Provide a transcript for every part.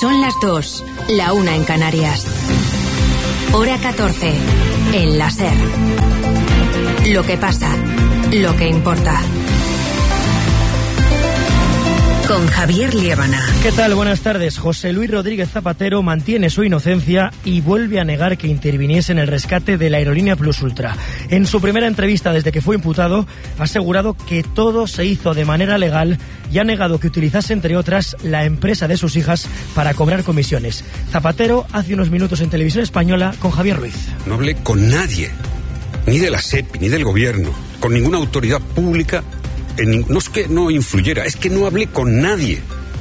Son las 2, la 1 en Canarias. Hora 14, en la SER. Lo que pasa, lo que importa. Con Javier Liébana. ¿Qué tal? Buenas tardes. José Luis Rodríguez Zapatero mantiene su inocencia y vuelve a negar que interviniese en el rescate de la aerolínea Plus Ultra. En su primera entrevista desde que fue imputado, ha asegurado que todo se hizo de manera legal y ha negado que utilizase, entre otras, la empresa de sus hijas para cobrar comisiones. Zapatero hace unos minutos en Televisión Española con Javier Ruiz. No hablé con nadie, ni de la SEPI, ni del gobierno, con ninguna autoridad pública. No es que no influyera, es que no hablé con nadie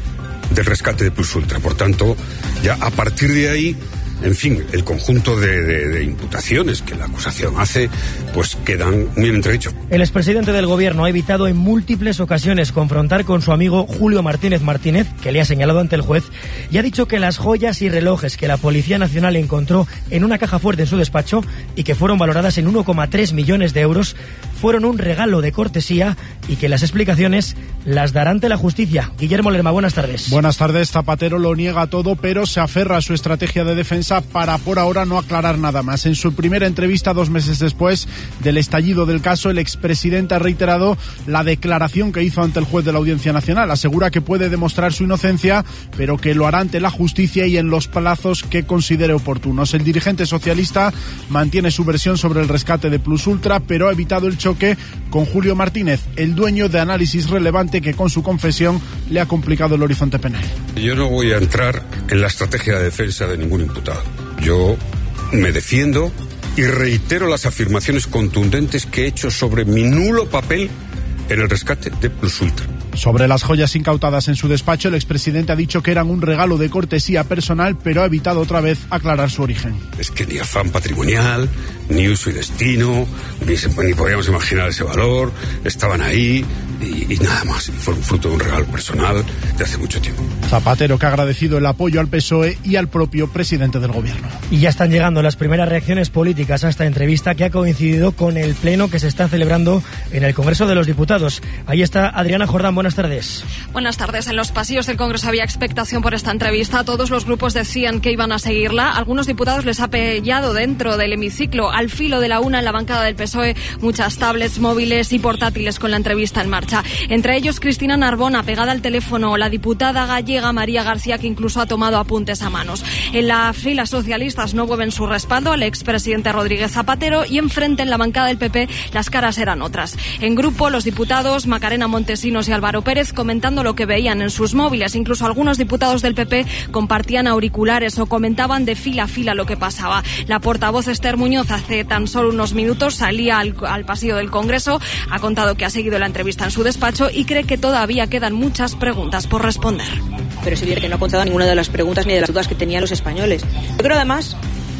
del rescate de Plus Ultra. Por tanto, ya a partir de ahí, en fin, el conjunto de imputaciones que la acusación hace, pues quedan muy entredichos. El expresidente del gobierno ha evitado en múltiples ocasiones confrontar con su amigo Julio Martínez Martínez, que le ha señalado ante el juez, y ha dicho que las joyas y relojes que la Policía Nacional encontró en una caja fuerte en su despacho y que fueron valoradas en 1,3 millones de euros fueron un regalo de cortesía y que las explicaciones las dará ante la justicia. Guillermo Lerma, buenas tardes. Buenas tardes. Zapatero lo niega todo, pero se aferra a su estrategia de defensa para por ahora no aclarar nada más. En su primera entrevista 2 meses después del estallido del caso, el expresidente ha reiterado la declaración que hizo ante el juez de la Audiencia Nacional. Asegura que puede demostrar su inocencia, pero que lo hará ante la justicia y en los plazos que considere oportunos. El dirigente socialista mantiene su versión sobre el rescate de Plus Ultra, pero ha evitado el choque con Julio Martínez, el dueño de Análisis Relevante, que con su confesión le ha complicado el horizonte penal. Yo no voy a entrar en la estrategia de defensa de ningún imputado. Yo me defiendo y reitero las afirmaciones contundentes que he hecho sobre mi nulo papel en el rescate de Plus Ultra. Sobre las joyas incautadas en su despacho, el expresidente ha dicho que eran un regalo de cortesía personal, pero ha evitado otra vez aclarar su origen. Es que ni afán patrimonial, ni uso y destino, ni podíamos imaginar ese valor, estaban ahí y nada más. Fueron fruto de un regalo personal de hace mucho tiempo. Zapatero, que ha agradecido el apoyo al PSOE y al propio presidente del gobierno. Y ya están llegando las primeras reacciones políticas a esta entrevista, que ha coincidido con el pleno que se está celebrando en el Congreso de los Diputados. Ahí está Adriana Jordán. Buenas tardes. Buenas tardes. En los pasillos del Congreso había expectación por esta entrevista. Todos los grupos decían que iban a seguirla. Algunos diputados les ha pillado dentro del hemiciclo, al filo de la una, en la bancada del PSOE, muchas tablets, móviles y portátiles con la entrevista en marcha. Entre ellos Cristina Narbona, pegada al teléfono, la diputada gallega María García, que incluso ha tomado apuntes a manos. En la fila socialistas no mueven su respaldo al expresidente Rodríguez Zapatero, y enfrente, en la bancada del PP, las caras eran otras. En grupo, los diputados Macarena Montesinos y Álvaro Pérez comentando lo que veían en sus móviles. Incluso algunos diputados del PP compartían auriculares o comentaban de fila a fila lo que pasaba. La portavoz Esther Muñoz hace tan solo unos minutos salía al pasillo del Congreso, ha contado que ha seguido la entrevista en su despacho y cree que todavía quedan muchas preguntas por responder. Pero es evidente que no ha contestado ninguna de las preguntas ni de las dudas que tenían los españoles. Yo creo además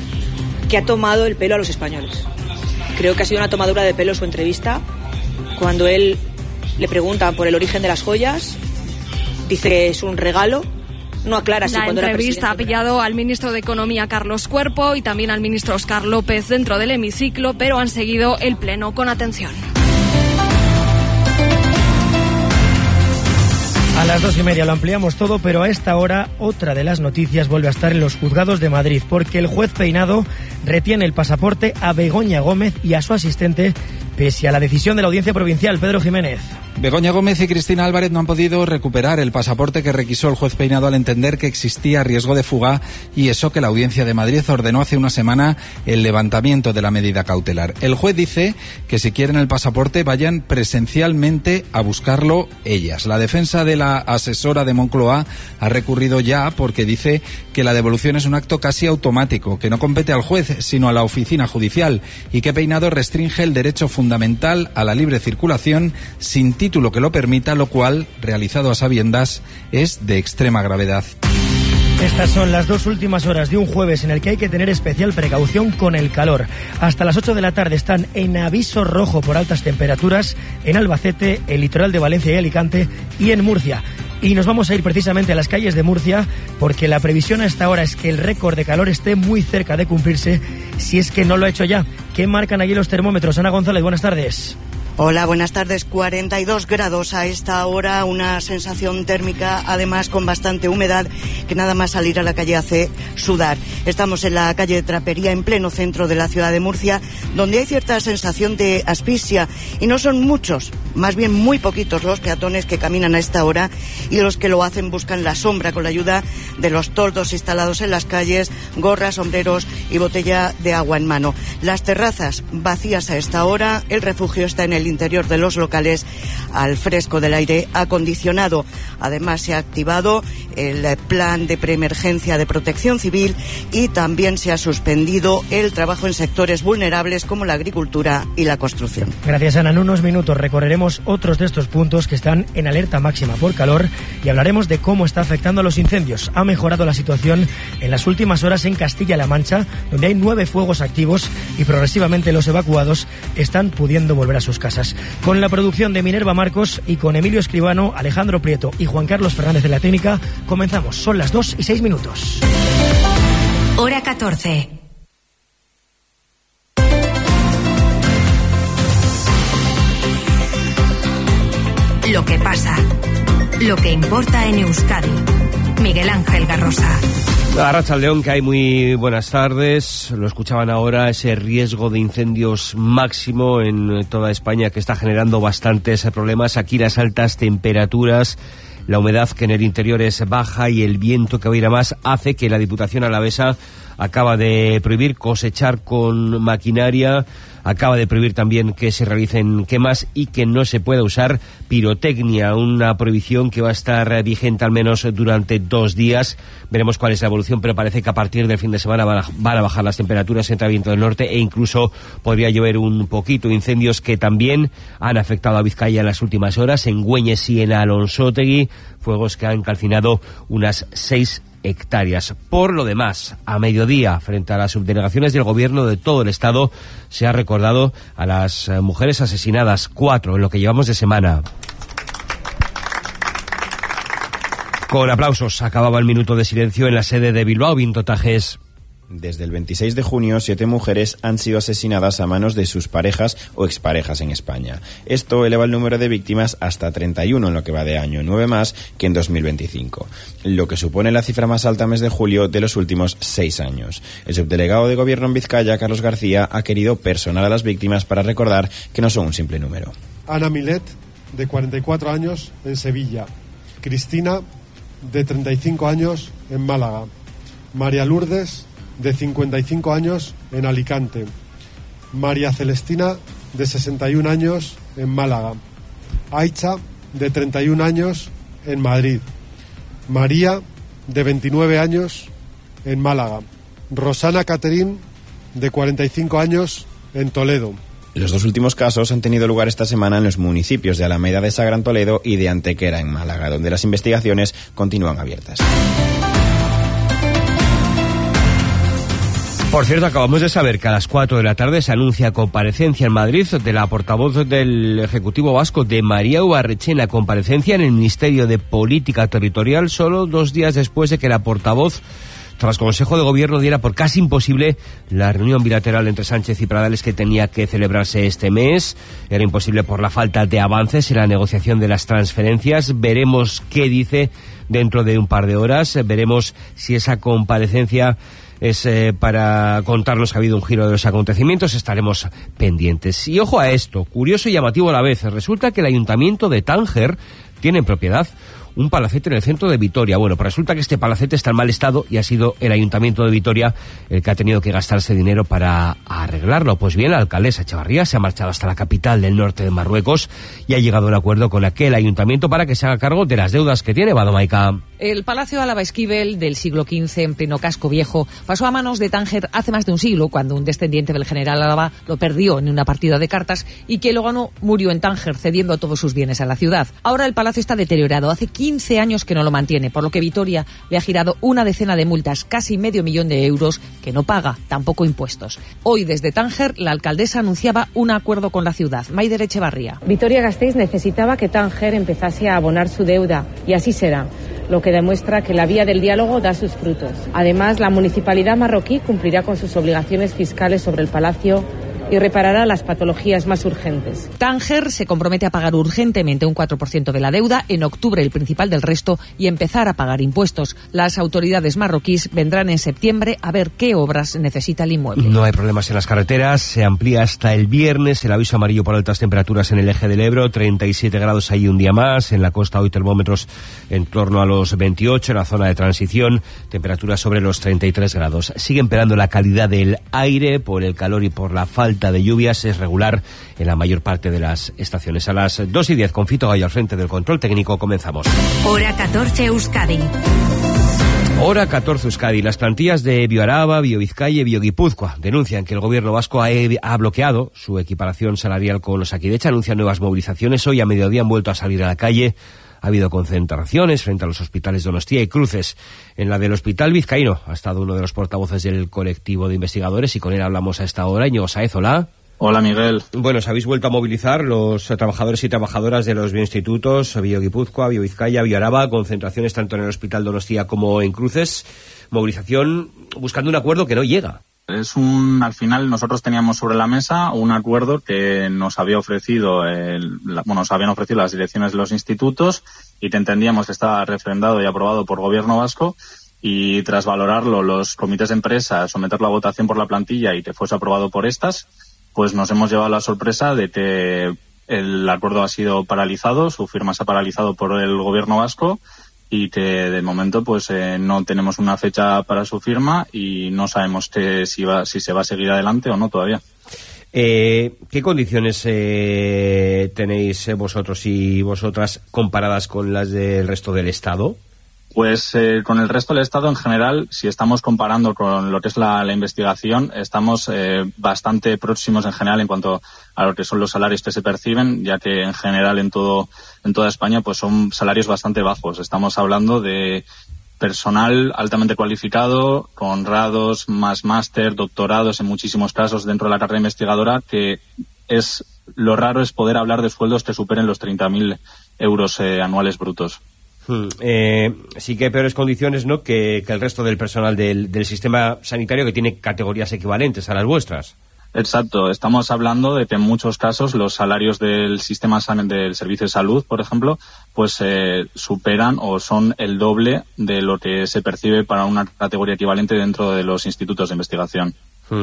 que ha tomado el pelo a los españoles. Creo que ha sido una tomadura de pelo su entrevista cuando él le preguntan por el origen de las joyas, dice que es un regalo, no aclara si cuando era presidente. La entrevista ha pillado al ministro de Economía, Carlos Cuerpo, y también al ministro Óscar López dentro del hemiciclo, pero han seguido el pleno con atención. A las 2:30 lo ampliamos todo, pero a esta hora otra de las noticias vuelve a estar en los juzgados de Madrid, porque el juez Peinado retiene el pasaporte a Begoña Gómez y a su asistente, pese a la decisión de la Audiencia Provincial. Pedro Jiménez. Begoña Gómez y Cristina Álvarez no han podido recuperar el pasaporte que requisó el juez Peinado al entender que existía riesgo de fuga, y eso que la Audiencia de Madrid ordenó hace una semana el levantamiento de la medida cautelar. El juez dice que si quieren el pasaporte vayan presencialmente a buscarlo ellas. La defensa de la asesora de Moncloa ha recurrido ya porque dice que la devolución es un acto casi automático, que no compete al juez sino a la oficina judicial, y que Peinado restringe el derecho fundamental a la libre circulación sin título que lo permita, lo cual, realizado a sabiendas, es de extrema gravedad. Estas son las 2 últimas horas de un jueves en el que hay que tener especial precaución con el calor. Hasta las 8 de la tarde están en aviso rojo por altas temperaturas en Albacete, el litoral de Valencia y Alicante, y en Murcia. Y nos vamos a ir precisamente a las calles de Murcia, porque la previsión a esta hora es que el récord de calor esté muy cerca de cumplirse, si es que no lo ha hecho ya. ¿Qué marcan allí los termómetros? Ana González, buenas tardes. Hola, buenas tardes. 42 grados a esta hora, una sensación térmica además con bastante humedad que nada más salir a la calle hace sudar. Estamos en la calle de Trapería, en pleno centro de la ciudad de Murcia, donde hay cierta sensación de asfixia, y no son muchos, más bien muy poquitos los peatones que caminan a esta hora, y los que lo hacen buscan la sombra con la ayuda de los toldos instalados en las calles, gorras, sombreros y botella de agua en mano. Las terrazas vacías a esta hora, el refugio está en el interior de los locales al fresco del aire acondicionado. Además se ha activado el plan de preemergencia de protección civil y también se ha suspendido el trabajo en sectores vulnerables como la agricultura y la construcción. Gracias, Ana. En unos minutos recorreremos otros de estos puntos que están en alerta máxima por calor y hablaremos de cómo está afectando a los incendios. Ha mejorado la situación en las últimas horas en Castilla-La Mancha, donde hay 9 fuegos activos y progresivamente los evacuados están pudiendo volver a sus casas. Con la producción de Minerva Marcos y con Emilio Escribano, Alejandro Prieto y Juan Carlos Fernández de la técnica, comenzamos. Son las 2:06. Hora 14. Lo que pasa, lo que importa en Euskadi. Miguel Ángel Garrosa. Arratsaldeon, que hay muy buenas tardes. Lo escuchaban ahora, ese riesgo de incendios máximo en toda España que está generando bastantes problemas. Aquí las altas temperaturas, la humedad que en el interior es baja y el viento que va a ir a más hace que la Diputación Alavesa acaba de prohibir cosechar con maquinaria, acaba de prohibir también que se realicen quemas y que no se pueda usar pirotecnia, una prohibición que va a estar vigente al menos durante 2 días. Veremos cuál es la evolución, pero parece que a partir del fin de semana van a bajar las temperaturas, entra viento del norte e incluso podría llover un poquito. Incendios que también han afectado a Vizcaya en las últimas horas, en Güeñes y en Alonsotegi, fuegos que han calcinado unas 6 hectáreas. Por lo demás, a mediodía, frente a las subdelegaciones del gobierno de todo el estado, se ha recordado a las mujeres asesinadas, 4 en lo que llevamos de semana. Con aplausos acababa el minuto de silencio en la sede de Bilbao. Vinto Tajes. Desde el 26 de junio, 7 mujeres han sido asesinadas a manos de sus parejas o exparejas en España. Esto eleva el número de víctimas hasta 31 en lo que va de año, 9 más que en 2025, lo que supone la cifra más alta mes de julio de los últimos 6 años. El subdelegado de Gobierno en Vizcaya, Carlos García, ha querido personar a las víctimas para recordar que no son un simple número. Ana Milet, de 44 años, en Sevilla. Cristina, de 35 años, en Málaga. María Lourdes, de 55 años, en Alicante. María Celestina, de 61 años, en Málaga. Aicha, de 31 años, en Madrid. María, de 29 años, en Málaga. Rosana Caterín, de 45 años, en Toledo. Los 2 últimos casos han tenido lugar esta semana en los municipios de Alameda de Sagrán, Toledo, y de Antequera, en Málaga, donde las investigaciones continúan abiertas. Por cierto, acabamos de saber que a las 4 de la tarde se anuncia comparecencia en Madrid de la portavoz del Ejecutivo Vasco, de María Ubarretxena, comparecencia en el Ministerio de Política Territorial, solo 2 días después de que la portavoz, tras Consejo de Gobierno, diera por casi imposible la reunión bilateral entre Sánchez y Pradales que tenía que celebrarse este mes. Era imposible por la falta de avances en la negociación de las transferencias. Veremos qué dice dentro de un par de horas. Veremos si esa comparecencia es para contarnos que ha habido un giro de los acontecimientos. Estaremos pendientes. Y ojo a esto, curioso y llamativo a la vez. Resulta que el Ayuntamiento de Tánger tiene en propiedad un palacete en el centro de Vitoria. Bueno, pues resulta que este palacete está en mal estado y ha sido el Ayuntamiento de Vitoria el que ha tenido que gastarse dinero para arreglarlo. Pues bien, la alcaldesa Echevarría se ha marchado hasta la capital del norte de Marruecos y ha llegado a un acuerdo con aquel ayuntamiento para que se haga cargo de las deudas que tiene. Badomaica. El Palacio Álava Esquivel del siglo XV, en pleno casco viejo, pasó a manos de Tánger hace más de un siglo, cuando un descendiente del general Álava lo perdió en una partida de cartas y quien lo ganó murió en Tánger, cediendo todos sus bienes a la ciudad. Ahora el palacio está deteriorado. Hace 15 años que no lo mantiene, por lo que Vitoria le ha girado una decena de multas, casi $500,000 de euros, que no paga, tampoco impuestos. Hoy, desde Tánger, la alcaldesa anunciaba un acuerdo con la ciudad. Maider Echevarría. Vitoria-Gasteiz necesitaba que Tánger empezase a abonar su deuda, y así será, lo que demuestra que la vía del diálogo da sus frutos. Además, la municipalidad marroquí cumplirá con sus obligaciones fiscales sobre el palacio y reparará las patologías más urgentes. Tánger se compromete a pagar urgentemente un 4% de la deuda, en octubre el principal del resto y empezar a pagar impuestos. Las autoridades marroquíes vendrán en septiembre a ver qué obras necesita el inmueble. No hay problemas en las carreteras, se amplía hasta el viernes el aviso amarillo por altas temperaturas en el eje del Ebro, 37 grados ahí un día más, en la costa hoy termómetros en torno a los 28, en la zona de transición, temperaturas sobre los 33 grados. Sigue empeorando la calidad del aire por el calor y por la falta de lluvias, es regular en la mayor parte de las estaciones. A las 2:10 con Fito Gallo al frente del control técnico comenzamos. Hora 14 Euskadi. Hora 14 Euskadi. Las plantillas de Bioaraba, Biovizcaya y Bioguipúzcoa denuncian que el gobierno vasco ha bloqueado su equiparación salarial con los Osakidetza, anuncian nuevas movilizaciones. Hoy a mediodía han vuelto a salir a la calle. Ha habido concentraciones frente a los hospitales Donostia y cruces. En la del Hospital Vizcaíno ha estado uno de los portavoces del colectivo de investigadores y con él hablamos a esta hora. Íñigo Sáez, hola. Hola, Miguel. Bueno, os habéis vuelto a movilizar los trabajadores y trabajadoras de los bioinstitutos, Bioguipúzcoa, Biovizcaya, Bioaraba, concentraciones tanto en el Hospital Donostia como en cruces. Movilización buscando un acuerdo que no llega. Al final nosotros teníamos sobre la mesa un acuerdo que nos había ofrecido, nos habían ofrecido las direcciones de los institutos y que entendíamos que estaba refrendado y aprobado por Gobierno vasco, y tras valorarlo los comités de empresa, someterlo a votación por la plantilla y que fuese aprobado por estas, pues nos hemos llevado la sorpresa de que el acuerdo ha sido paralizado, su firma se ha paralizado por el Gobierno vasco, y que de momento pues no tenemos una fecha para su firma y no sabemos si se va a seguir adelante o no todavía. ¿Qué condiciones tenéis vosotros y vosotras comparadas con las del resto del Estado? Pues con el resto del Estado en general, si estamos comparando con lo que es la investigación, estamos bastante próximos en general en cuanto a lo que son los salarios que se perciben, ya que en general en toda España pues son salarios bastante bajos. Estamos hablando de personal altamente cualificado, con grados, más máster, doctorados en muchísimos casos dentro de la carrera investigadora, que lo raro es poder hablar de sueldos que superen los 30.000 euros anuales brutos. Sí que hay peores condiciones, ¿no?, que el resto del personal del sistema sanitario, que tiene categorías equivalentes a las vuestras. Exacto, estamos hablando de que en muchos casos los salarios del sistema del servicio de salud, por ejemplo, pues superan o son el doble de lo que se percibe para una categoría equivalente dentro de los institutos de investigación.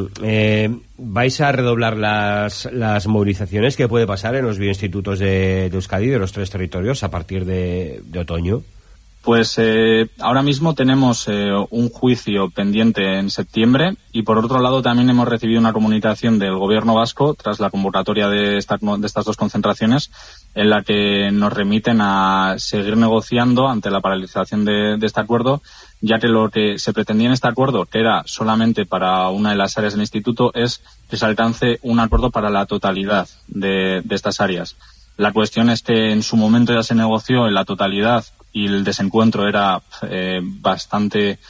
¿Vais a redoblar las movilizaciones? ¿Qué puede pasar en los bioinstitutos de Euskadi, de los 3 territorios, a partir de otoño? Pues ahora mismo tenemos un juicio pendiente en septiembre, y por otro lado también hemos recibido una comunicación del Gobierno vasco tras la convocatoria de estas 2 concentraciones, en la que nos remiten a seguir negociando ante la paralización de este acuerdo, ya que lo que se pretendía en este acuerdo, que era solamente para una de las áreas del instituto, es que se alcance un acuerdo para la totalidad de estas áreas. La cuestión es que en su momento ya se negoció en la totalidad y el desencuentro era bastante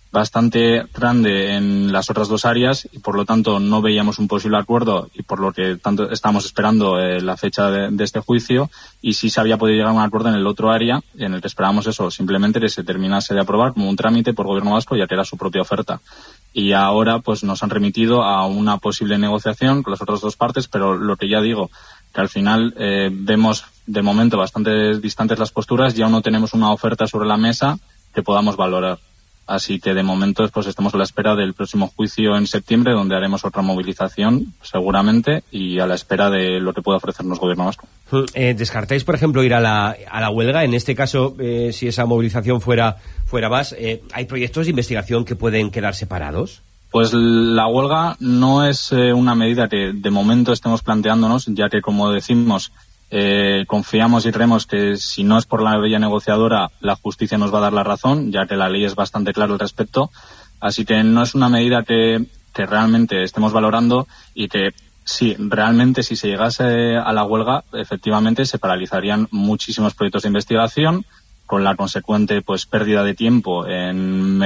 grande en las otras 2 áreas, y por lo tanto no veíamos un posible acuerdo, y por lo que tanto estamos esperando la fecha de este juicio, y sí se había podido llegar a un acuerdo en el otro área, en el que esperábamos eso, simplemente que se terminase de aprobar como un trámite por Gobierno vasco, ya que era su propia oferta. Y ahora pues nos han remitido a una posible negociación con las otras 2 partes, pero lo que ya digo, que al final vemos de momento bastante distantes las posturas y aún no tenemos una oferta sobre la mesa que podamos valorar. Así que de momento pues estamos a la espera del próximo juicio en septiembre, donde haremos otra movilización seguramente, y a la espera de lo que pueda ofrecernos Gobierno vasco. ¿Descartáis, por ejemplo, ir a la huelga? En este caso, si esa movilización fuera más, ¿hay proyectos de investigación que pueden quedar separados? Pues la huelga no es una medida que de momento estemos planteándonos, ya que, como decimos, confiamos y creemos que si no es por la vía negociadora, la justicia nos va a dar la razón, ya que la ley es bastante clara al respecto. Así que no es una medida que realmente estemos valorando, y que sí, realmente si se llegase a la huelga, efectivamente se paralizarían muchísimos proyectos de investigación, con la consecuente pues pérdida de tiempo en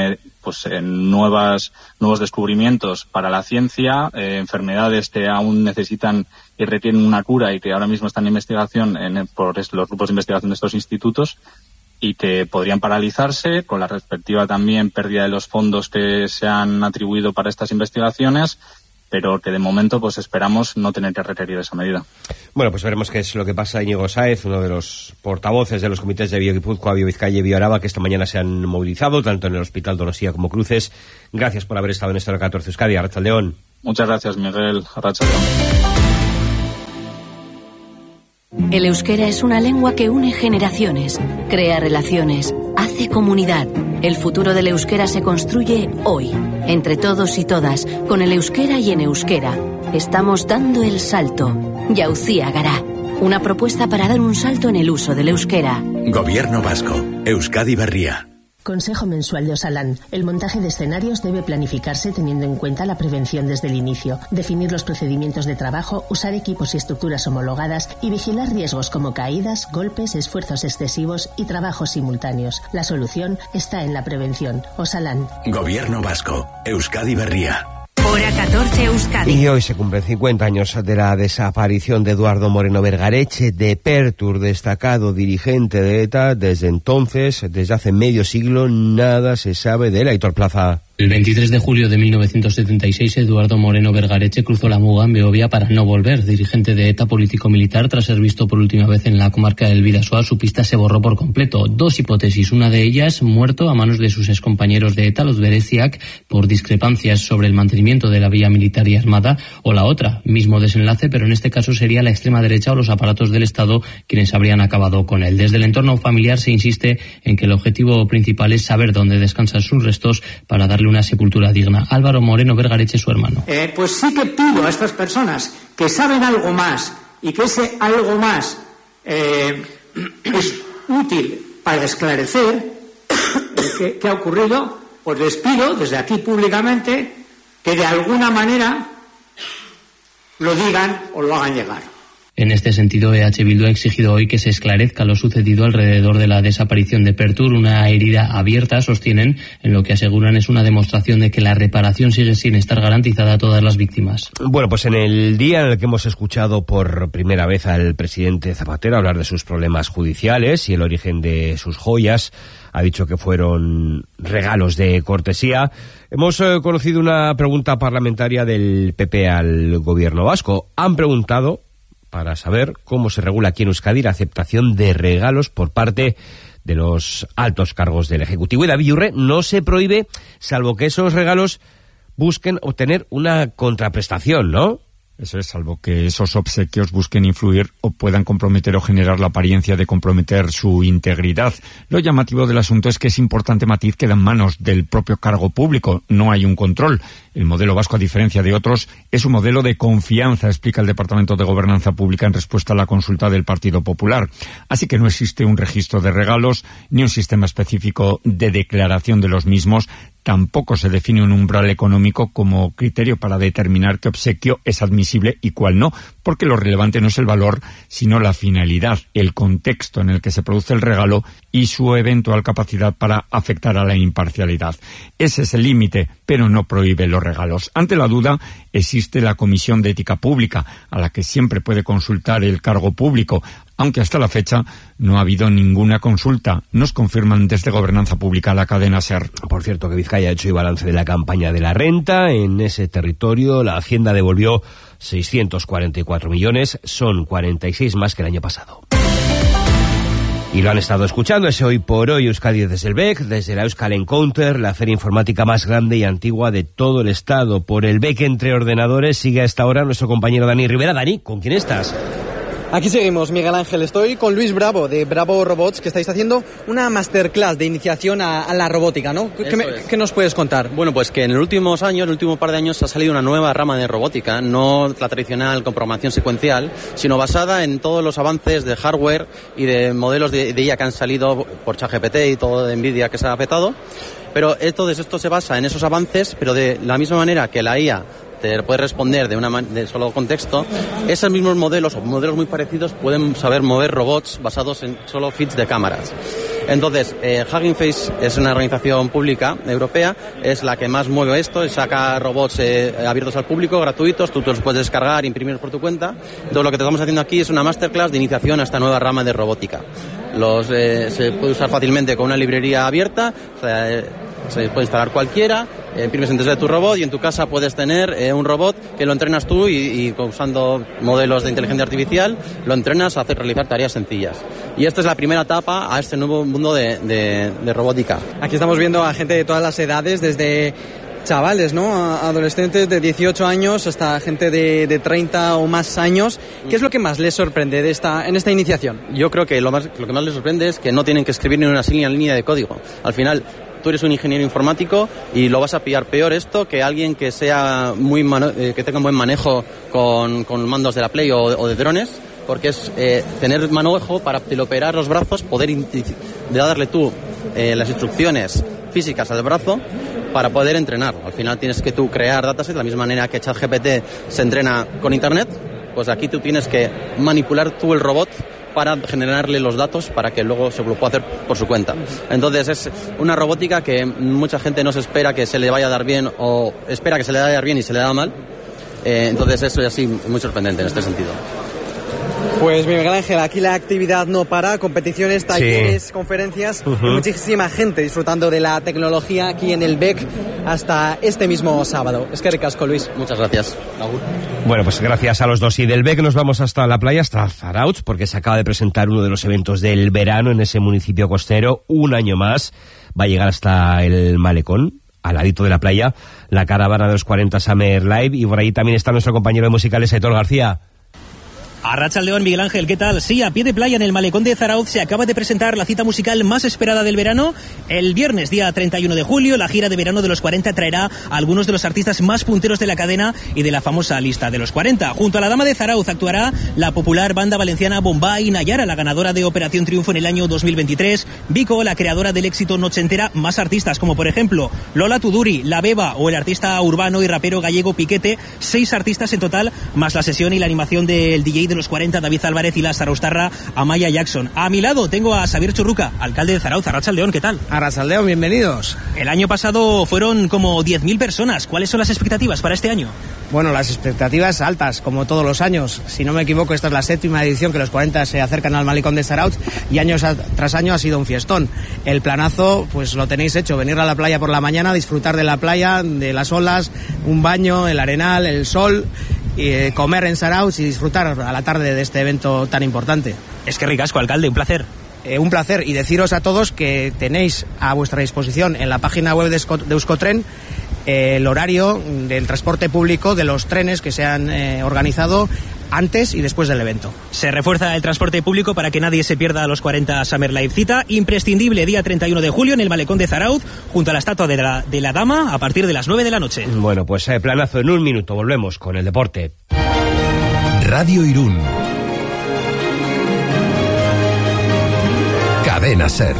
nuevos descubrimientos para la ciencia, enfermedades que aún necesitan y requieren una cura y que ahora mismo están en investigación por los grupos de investigación de estos institutos, y que podrían paralizarse, con la respectiva también pérdida de los fondos que se han atribuido para estas investigaciones, pero que de momento pues esperamos no tener que requerir esa medida. Bueno, pues veremos qué es lo que pasa. Íñigo Sáez, uno de los portavoces de los comités de Bio-Guipúzcoa, Bio-Vizcaya y Bio-Araba, que esta mañana se han movilizado, tanto en el Hospital Donostia como Cruces. Gracias por haber estado en esta hora 14 Euskadi. Arratsaldeon. Muchas gracias, Miguel. Arratsaldeon. El euskera es una lengua que une generaciones, crea relaciones, hace comunidad. El futuro del euskera se construye hoy, entre todos y todas, con el euskera y en euskera. Estamos dando el salto. Yauzía Gará. Una propuesta para dar un salto en el uso del euskera. Gobierno vasco. Euskadi Berria. Consejo Mensual de Osalan. El montaje de escenarios debe planificarse teniendo en cuenta la prevención desde el inicio, definir los procedimientos de trabajo, usar equipos y estructuras homologadas y vigilar riesgos como caídas, golpes, esfuerzos excesivos y trabajos simultáneos. La solución está en la prevención. Osalan. Gobierno vasco. Euskadi Berria. Hora 14 Euskadi. Y hoy se cumplen 50 años de la desaparición de Eduardo Moreno Vergareche, de Pertur, destacado dirigente de ETA. Desde entonces, desde hace medio siglo, nada se sabe de él. Aitor Plaza. El 23 de julio de 1976, Eduardo Moreno Vergareche cruzó la muga en Beovia para no volver. Dirigente de ETA político-militar, tras ser visto por última vez en la comarca del Bidasoa, su pista se borró por completo. Dos hipótesis, una de ellas, muerto a manos de sus excompañeros de ETA, los Bereziak, por discrepancias sobre el mantenimiento de la vía militar y armada, o la otra, mismo desenlace, pero en este caso sería la extrema derecha o los aparatos del Estado quienes habrían acabado con él. Desde el entorno familiar se insiste en que el objetivo principal es saber dónde descansan sus restos para darle una sepultura digna. Álvaro Moreno Vergareche, su hermano. Pues sí que pido a estas personas que saben algo más y que ese algo más es útil para esclarecer qué ha ocurrido, pues les pido desde aquí públicamente que de alguna manera lo digan o lo hagan llegar. En este sentido, EH Bildu ha exigido hoy que se esclarezca lo sucedido alrededor de la desaparición de Pertur, una herida abierta, sostienen, en lo que aseguran es una demostración de que la reparación sigue sin estar garantizada a todas las víctimas. Bueno, pues en el día en el que hemos escuchado por primera vez al presidente Zapatero hablar de sus problemas judiciales y el origen de sus joyas, ha dicho que fueron regalos de cortesía. Hemos conocido una pregunta parlamentaria del PP al gobierno vasco. Han preguntado para saber cómo se regula aquí en Euskadi la aceptación de regalos por parte de los altos cargos del Ejecutivo. Y David Yurre, no se prohíbe, salvo que esos regalos busquen obtener una contraprestación, ¿no? Eso es, salvo que esos obsequios busquen influir o puedan comprometer o generar la apariencia de comprometer su integridad. Lo llamativo del asunto es que es importante matiz queda en manos del propio cargo público. No hay un control. El modelo vasco, a diferencia de otros, es un modelo de confianza, explica el Departamento de Gobernanza Pública en respuesta a la consulta del Partido Popular. Así que no existe un registro de regalos ni un sistema específico de declaración de los mismos. Tampoco se define un umbral económico como criterio para determinar qué obsequio es admisible y cuál no, porque lo relevante no es el valor, sino la finalidad, el contexto en el que se produce el regalo y su eventual capacidad para afectar a la imparcialidad. Ese es el límite, pero no prohíbe los regalos. Ante la duda, existe la Comisión de Ética Pública, a la que siempre puede consultar el cargo público, aunque hasta la fecha no ha habido ninguna consulta. Nos confirman desde Gobernanza Pública la cadena SER. Por cierto, que Vizcaya ha hecho el balance de la campaña de la renta. En ese territorio la Hacienda devolvió 644 millones, son 46 más que el año pasado. Y lo han estado escuchando, ese Hoy por Hoy Euskadi desde el BEC, desde la Euskal Encounter, la feria informática más grande y antigua de todo el estado. Por el BEC entre ordenadores sigue a esta hora nuestro compañero Dani Rivera. Dani, ¿con quién estás? Aquí seguimos, Miguel Ángel. Estoy con Luis Bravo, de Bravo Robots, que estáis haciendo una masterclass de iniciación a la robótica, ¿no? ¿Qué nos puedes contar? Bueno, pues que en los últimos par de años ha salido una nueva rama de robótica, no la tradicional con programación secuencial, sino basada en todos los avances de hardware y de modelos de IA que han salido por ChatGPT y todo de NVIDIA que se ha petado. Pero entonces esto se basa en esos avances, pero de la misma manera que la IA te puede responder de solo contexto, esos mismos modelos o modelos muy parecidos pueden saber mover robots basados en solo feeds de cámaras. Entonces, Hugging Face es una organización pública europea, es la que más mueve esto, saca robots abiertos al público, gratuitos, tú los puedes descargar, imprimir por tu cuenta. Entonces, lo que te estamos haciendo aquí es una masterclass de iniciación a esta nueva rama de robótica. Se puede usar fácilmente con una librería abierta, se puede instalar cualquiera, imprimes en 3D tu robot y en tu casa puedes tener un robot que lo entrenas tú y usando modelos de inteligencia artificial lo entrenas a realizar tareas sencillas. Y esta es la primera etapa a este nuevo mundo de robótica. Aquí estamos viendo a gente de todas las edades, desde chavales, ¿no? Adolescentes de 18 años hasta gente de 30 o más años. ¿Qué es lo que más les sorprende en esta iniciación? Yo creo que lo que más les sorprende es que no tienen que escribir ni una línea de código. Al final, tú eres un ingeniero informático y lo vas a pillar peor esto que alguien que sea que tenga un buen manejo con mandos de la Play o de drones, porque es tener manejo para operar los brazos, poder darle tú las instrucciones físicas al brazo para poder entrenar. Al final tienes que tú crear datasets de la misma manera que ChatGPT se entrena con Internet, pues aquí tú tienes que manipular tú el robot para generarle los datos para que luego se lo pueda hacer por su cuenta. Entonces es una robótica que mucha gente no se espera que se le vaya a dar bien o espera que se le vaya a dar bien y se le da mal. Entonces eso es así muy sorprendente en este sentido. Pues Miguel Ángel, aquí la actividad no para, competiciones, talleres, conferencias, y muchísima gente disfrutando de la tecnología aquí en el BEC hasta este mismo sábado. Es que ricasco, Luis. Muchas gracias. Bueno, pues gracias a los dos. Y del BEC nos vamos hasta la playa, hasta Zarautz, porque se acaba de presentar uno de los eventos del verano en ese municipio costero. Un año más va a llegar hasta el malecón, al ladito de la playa, la caravana de los 40 Summer Live. Y por ahí también está nuestro compañero de musicales, Aitor García. Arratsaldeon, Miguel Ángel, ¿qué tal? Sí, a pie de playa en el malecón de Zarautz se acaba de presentar la cita musical más esperada del verano. El viernes, día 31 de julio, la gira de verano de los 40 traerá a algunos de los artistas más punteros de la cadena y de la famosa lista de los 40. Junto a la Dama de Zarautz actuará la popular banda valenciana Bombay Nayara, la ganadora de Operación Triunfo en el año 2023, Vico, la creadora del éxito Nochentera, más artistas como por ejemplo Lola Tuduri, La Beba o el artista urbano y rapero gallego Piquete. 6 artistas en total, más la sesión y la animación del DJ de los 40, David Álvarez, y la Zaraustarra Amaya Jackson. A mi lado tengo a Xavier Churruca, alcalde de Zarautz. Arratsaldeon, ¿qué tal? Arratsaldeon, bienvenidos. El año pasado fueron como 10.000 personas. ¿Cuáles son las expectativas para este año? Bueno, las expectativas altas, como todos los años. Si no me equivoco, esta es la 7ª edición que los 40 se acercan al malecón de Zarautz y año tras año ha sido un fiestón. El planazo, pues lo tenéis hecho, venir a la playa por la mañana, disfrutar de la playa, de las olas, un baño, el arenal, el sol, y comer en Zarautz y disfrutar a la tarde de este evento tan importante. Es que ricasco, alcalde, un placer. Un placer, y deciros a todos que tenéis a vuestra disposición en la página web de Euskotren el horario del transporte público de los trenes que se han organizado antes y después del evento. Se refuerza el transporte público para que nadie se pierda a los 40 Summer Live. Cita imprescindible día 31 de julio en el malecón de Zarautz, junto a la estatua de la Dama, a partir de las 9 de la noche. Bueno, pues planazo en un minuto. Volvemos con el deporte. Radio Irún. Cadena SER.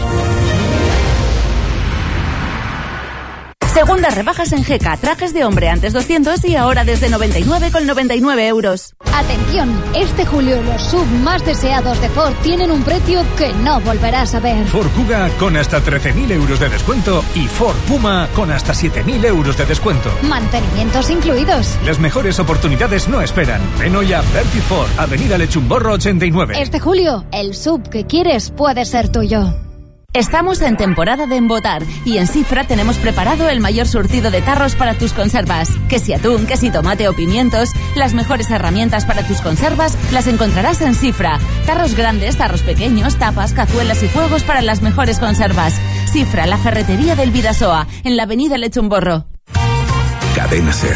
Segundas rebajas en Geka, trajes de hombre antes 200 y ahora desde 99,99 euros. Atención, este julio los sub más deseados de Ford tienen un precio que no volverás a ver. Ford Kuga con hasta 13.000 euros de descuento y Ford Puma con hasta 7.000 euros de descuento. Mantenimientos incluidos. Las mejores oportunidades no esperan. Ven hoy a Berti Ford, Avenida Lechumborro 89. Este julio, el sub que quieres puede ser tuyo. Estamos en temporada de embotar y en Cifra tenemos preparado el mayor surtido de tarros para tus conservas. Que si atún, que si tomate o pimientos, las mejores herramientas para tus conservas las encontrarás en Cifra. Tarros grandes, tarros pequeños, tapas, cazuelas y fuegos para las mejores conservas. Cifra, la ferretería del Vidasoa, en la avenida Lechumborro. Cadena SER.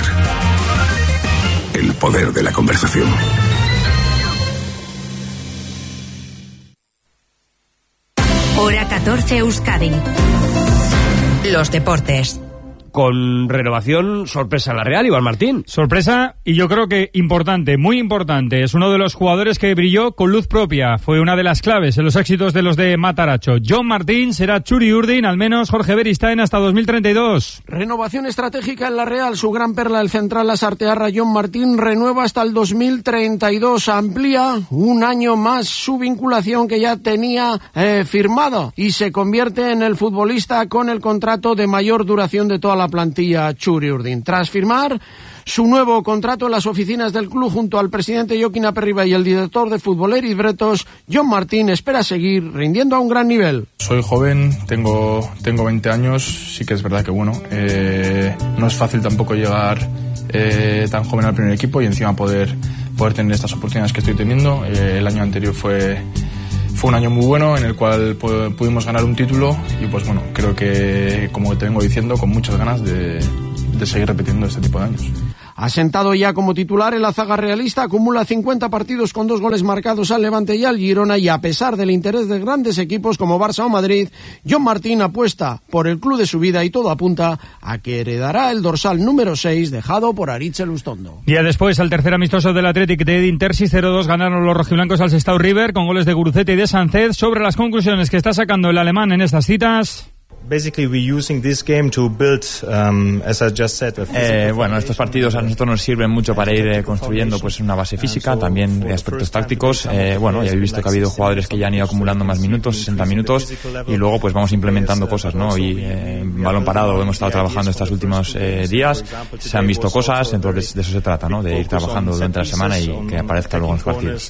El poder de la conversación. Hora 14 Euskadi. Los deportes. Con renovación, sorpresa en la Real, Iván Martín. Sorpresa, y yo creo que importante, muy importante. Es uno de los jugadores que brilló con luz propia. Fue una de las claves en los éxitos de los de Mataracho. Jon Martín será Txuri Urdin, al menos Jorge Beristain hasta 2032. Renovación estratégica en la Real. Su gran perla, el central lasartearra Jon Martín, renueva hasta el 2032. Amplía un año más su vinculación que ya tenía firmado y se convierte en el futbolista con el contrato de mayor duración de toda la la plantilla Txuri Urdin. Tras firmar su nuevo contrato en las oficinas del club junto al presidente Joaquín Aperriba y el director de fútbol Eric Bretos, Jon Martín espera seguir rindiendo a un gran nivel. Soy joven, tengo 20 años, sí que es verdad que no es fácil tampoco llegar tan joven al primer equipo y encima poder tener estas oportunidades que estoy teniendo. El año anterior fue un año muy bueno en el cual pudimos ganar un título y pues creo que, como te vengo diciendo, con muchas ganas de seguir repitiendo este tipo de años. Asentado ya como titular en la zaga realista, acumula 50 partidos con 2 goles marcados al Levante y al Girona, y a pesar del interés de grandes equipos como Barça o Madrid, Jon Martín apuesta por el club de su vida y todo apunta a que heredará el dorsal número 6 dejado por Aritz Elustondo. Día después, al tercer amistoso del Athletic de Edin Terzic, 0-2 ganaron los rojiblancos al Sestao River con goles de Guruceta y de Sánchez. Sobre las conclusiones que está sacando el alemán en estas citas: estos partidos a nosotros nos sirven mucho para ir construyendo pues una base física, también de aspectos tácticos. Ya habéis visto que ha habido jugadores que ya han ido acumulando más minutos, 60 minutos, y luego pues vamos implementando cosas, ¿no? Y balón parado hemos estado trabajando estos últimos días, se han visto cosas, entonces de eso se trata, ¿no? De ir trabajando durante la semana y que aparezca luego en los partidos.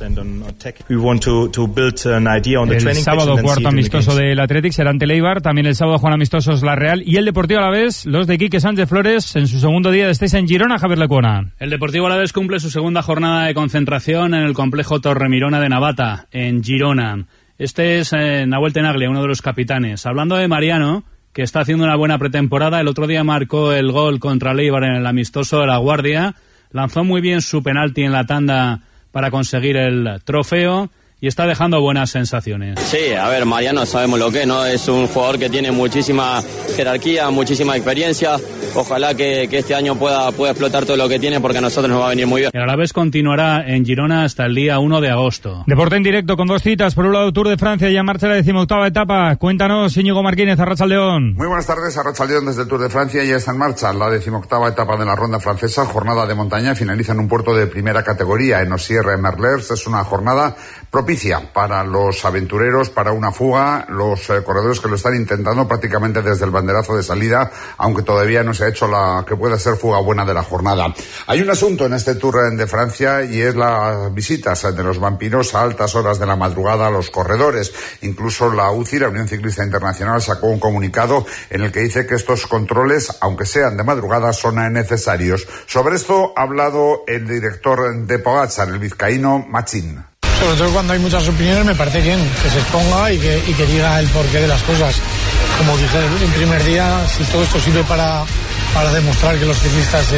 El sábado cuarto amistoso del Athletic será ante el Eibar, también el sábado juegan amistosos la Real y el Deportivo Alavés, los de Quique Sánchez Flores, en su segundo día de estéis en Girona. Javier Lecuona. El Deportivo Alavés cumple su segunda jornada de concentración en el complejo Torremirona de Navata, en Girona. Este es Nahuel Tenaglia, uno de los capitanes. Hablando de Mariano, que está haciendo una buena pretemporada, el otro día marcó el gol contra el Eibar en el amistoso de La Guardia, lanzó muy bien su penalti en la tanda para conseguir el trofeo y está dejando buenas sensaciones. Sí, a ver, Mariano sabemos lo que es, ¿no? Es un jugador que tiene muchísima jerarquía, muchísima experiencia. Ojalá que este año pueda explotar todo lo que tiene, porque a nosotros nos va a venir muy bien. El Alavés continuará en Girona hasta el día 1 de agosto. Deporte en directo con 2 citas. Por un lado, Tour de Francia, ya en marcha la 18ª etapa. Cuéntanos, Íñigo Martínez, Arratsaldeón. Muy buenas tardes, Arratsaldeón desde el Tour de Francia. Ya está en marcha la 18ª etapa de la ronda francesa, jornada de montaña. Finaliza en un puerto de primera categoría, en Ossier-Merlers. Es una jornada propicia para los aventureros, para una fuga, los corredores que lo están intentando prácticamente desde el banderazo de salida, aunque todavía no se ha hecho la que pueda ser fuga buena de la jornada. Hay un asunto en este Tour de Francia y es las visitas de los vampiros a altas horas de la madrugada a los corredores. Incluso la UCI, la Unión Ciclista Internacional, sacó un comunicado en el que dice que estos controles, aunque sean de madrugada, son necesarios. Sobre esto ha hablado el director de Pogačar, el vizcaíno Machín. Sobre todo cuando hay muchas opiniones, me parece bien que se exponga y que diga el porqué de las cosas. Como dije el primer día, si todo esto sirve para demostrar que los ciclistas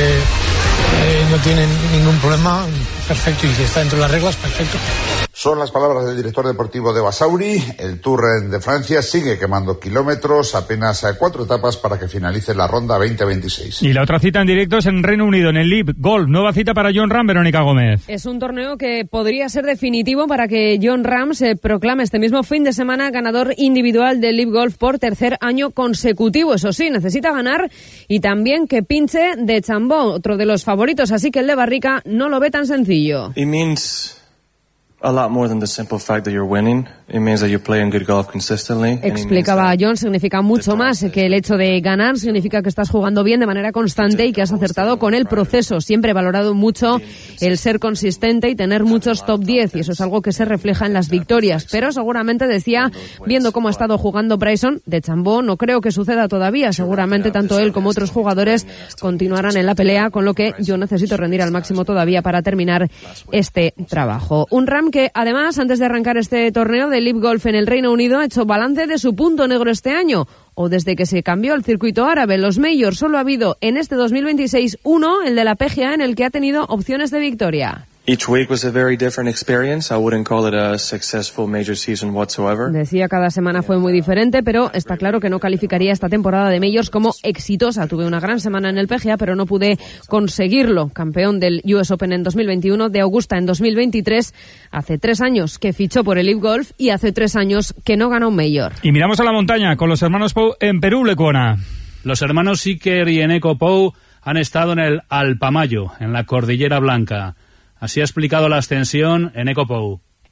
no tienen ningún problema, perfecto, y que está dentro de las reglas, perfecto. Son las palabras del director deportivo de Basauri. El Tour de Francia sigue quemando kilómetros, apenas 4 etapas para que finalice la ronda 2026. Y la otra cita en directo es en Reino Unido, en el LIV Golf. Nueva cita para Jon Rahm, Verónica Gómez. Es un torneo que podría ser definitivo para que Jon Rahm se proclame este mismo fin de semana ganador individual del LIV Golf por tercer año consecutivo. Eso sí, necesita ganar y también que pinche de Chambó, otro de los favoritos, así que el de Barrica no lo ve tan sencillo. It means a lot more than the simple fact that you're winning. It means that you're playing good golf consistently. Explicaba Jon, significa mucho más que el hecho de ganar, significa que estás jugando bien de manera constante y que has acertado con el proceso. Siempre he valorado mucho el ser consistente y tener muchos top 10, y eso es algo que se refleja en las victorias. Pero seguramente, decía, viendo cómo ha estado jugando Bryson de Chambó, no creo que suceda todavía. Seguramente tanto él como otros jugadores continuarán en la pelea, con lo que yo necesito rendir al máximo todavía para terminar este trabajo. Un Rahm que, además, antes de arrancar este torneo de LIV Golf en el Reino Unido, ha hecho balance de su punto negro este año, o desde que se cambió el circuito árabe. Los majors solo ha habido en este 2026 uno, el de la PGA, en el que ha tenido opciones de victoria. Each week was a very different experience. I wouldn't call it a successful major season whatsoever. Decía, cada semana fue muy diferente, pero está claro que no calificaría esta temporada de majors como exitosa. Tuve una gran semana en el PGA, pero no pude conseguirlo. Campeón del US Open en 2021, de Augusta en 2023. Hace 3 años que fichó por el LIV Golf y hace 3 años que no ganó un major. Y miramos a la montaña con los hermanos Pou en Perú, Lecuona. Los hermanos Iker y Eneco Pou han estado en el Alpamayo, en la Cordillera Blanca. Así ha explicado la ascensión Eneco Pou.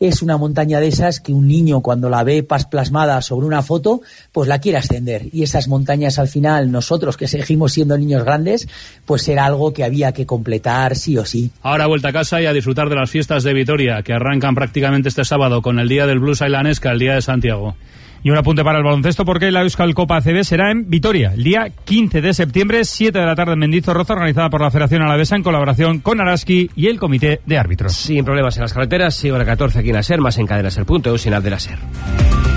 es una montaña de esas que un niño cuando la ve plasmada sobre una foto, pues la quiere ascender. Y esas montañas al final, nosotros que seguimos siendo niños grandes, pues era algo que había que completar sí o sí. Ahora vuelta a casa y a disfrutar de las fiestas de Vitoria, que arrancan prácticamente este sábado con el Día del Blues Ailanesca, el Día de Santiago. Y un apunte para el baloncesto porque la Euskal Copa ACB será en Vitoria, el día 15 de septiembre, 7 de la tarde en Mendizorroza, organizada por la Federación Alavesa en colaboración con Araski y el Comité de Árbitros. Sin problemas en las carreteras, sigo la 14 aquí en la SER, más en cadenaser.eu, sin app de la SER.